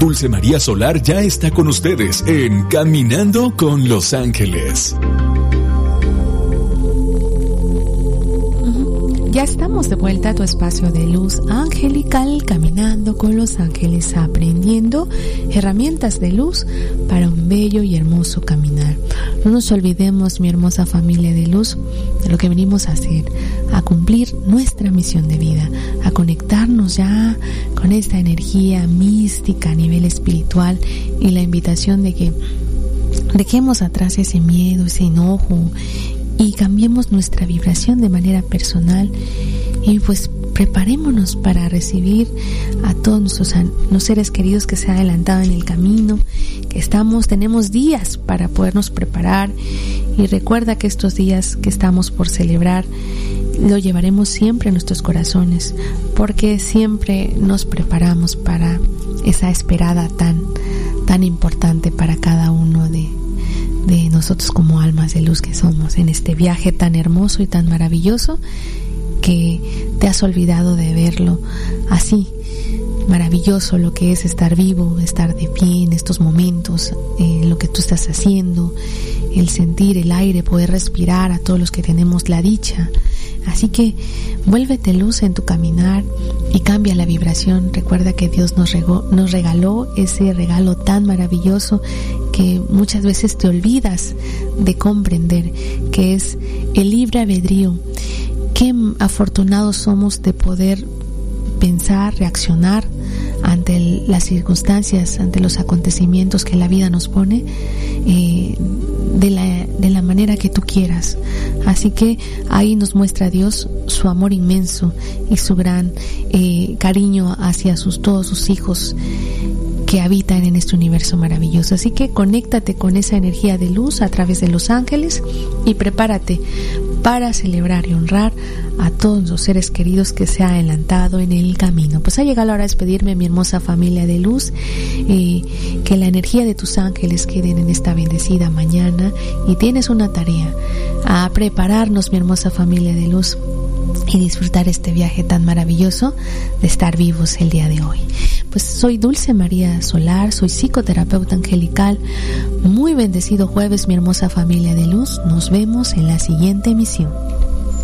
Dulce María Solar ya está con ustedes en Caminando con los Ángeles. Ya estamos de vuelta a tu espacio de luz angelical, caminando con los ángeles, aprendiendo herramientas de luz para un bello y hermoso caminar. No nos olvidemos, mi hermosa familia de luz, de lo que venimos a hacer, a cumplir nuestra misión de vida, a conectarnos ya con esta energía mística a nivel espiritual y la invitación de que dejemos atrás ese miedo, ese enojo y cambiemos nuestra vibración de manera personal y pues preparémonos para recibir a todos nuestros seres queridos que se han adelantado en el camino, que tenemos días para podernos preparar y recuerda que estos días que estamos por celebrar lo llevaremos siempre en nuestros corazones porque siempre nos preparamos para esa esperada tan importante para cada uno de nosotros como almas de luz que somos en este viaje tan hermoso y tan maravilloso que te has olvidado de verlo así, maravilloso lo que es estar vivo, estar de pie en estos momentos, lo que tú estás haciendo, el sentir el aire, poder respirar a todos los que tenemos la dicha. Así que vuélvete luz en tu caminar y cambia la vibración. Recuerda que Dios nos regaló ese regalo tan maravilloso que muchas veces te olvidas de comprender, que es el libre albedrío. Qué afortunados somos de poder pensar, reaccionar ante las circunstancias, ante los acontecimientos que la vida nos pone, de la manera que tú quieras. Así que ahí nos muestra Dios su amor inmenso y su gran cariño hacia todos sus hijos que habitan en este universo maravilloso. Así que conéctate con esa energía de luz a través de los ángeles y prepárate para celebrar y honrar a todos los seres queridos que se han adelantado en el camino. Pues ha llegado la hora de despedirme, mi hermosa familia de luz, que la energía de tus ángeles queden en esta bendecida mañana y tienes una tarea, a prepararnos, mi hermosa familia de luz, y disfrutar este viaje tan maravilloso de estar vivos el día de hoy. Pues soy Dulce María Solar, soy psicoterapeuta angelical. Muy bendecido jueves, mi hermosa familia de luz. Nos vemos en la siguiente emisión.